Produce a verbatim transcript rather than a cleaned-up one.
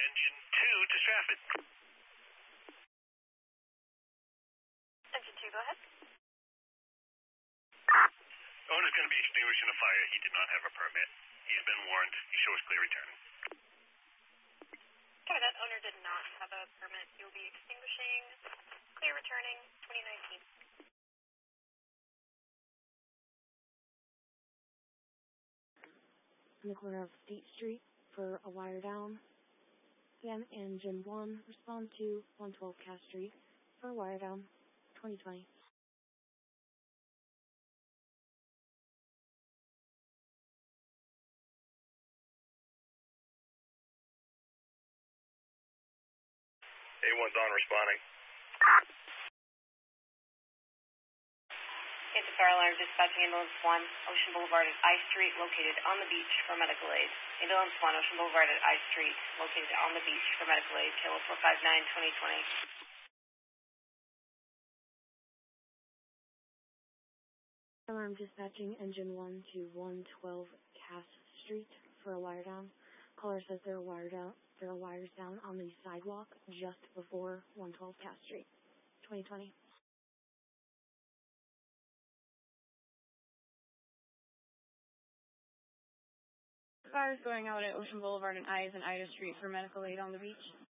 engine two to Stratford. Engine two, go ahead. Owner's going to be extinguishing a fire. He did not have a permit. He's been warned. He shows clear return. Okay, that owner did not have a permit. He will be extinguishing, clear returning, twenty nineteen. In the corner of State Street for a wire down. Again, engine one, respond to one twelve Cass Street for a wire down, twenty twenty. A one's on, responding. It's a fire alarm dispatching ambulance one, Ocean Boulevard at I Street, located on the beach for medical aid. Ambulance one, Ocean Boulevard at I Street, located on the beach for medical aid. K L four five nine, twenty twenty. Alarm dispatching engine one to one twelve Cass Street for a wire down. Caller says there are wire down. There are wires down on the sidewalk just before one twelve Cass Street, twenty twenty. Fires going out at Ocean Boulevard and Eyes and Ida Street for medical aid on the beach.